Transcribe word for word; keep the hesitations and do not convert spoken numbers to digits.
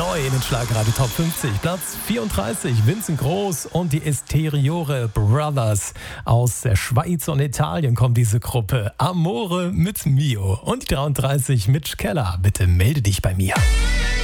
neu in den Schlagerradio Top fünfzig. Platz vierunddreißig, Vincent Groß und die Esteriore Brothers. Aus der Schweiz und Italien kommt diese Gruppe. Amore mit Mio. Und die dreiunddreißig, Mitch Keller. Bitte melde dich bei mir.